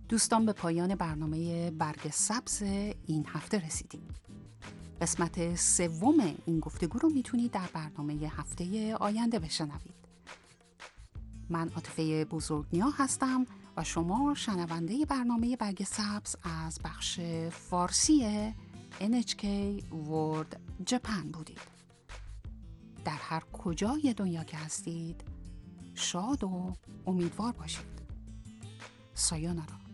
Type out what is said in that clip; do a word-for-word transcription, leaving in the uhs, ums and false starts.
دوستان به پایان برنامه برگ سبز این هفته رسیدیم. قسمت سوم این گفتگو رو میتونید در برنامه هفته آینده بشنوید. من عاطفه بزرگنیا هستم و شما شنونده برنامه برگ سبز از بخش فارسی ان اچ کی World Japan بودید. در هر کجای دنیا که هستید شاد و امیدوار باشید. سایونارا.